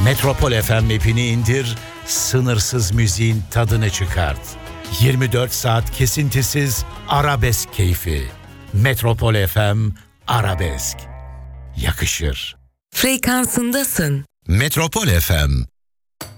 Metropol FM app'ini indir, sınırsız müziğin tadını çıkart. 24 saat kesintisiz arabesk keyfi. Metropol FM Arabesk. Yakışır. Frekansındasın. Metropol FM